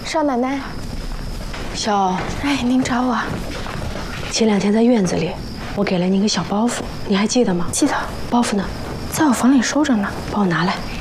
少奶奶， 小， 哎，您找我？ 前2天在院子里，我给了你一个小包袱，你还记得吗？ 记得。 包袱呢？ 在我房里收着呢。 帮我拿来。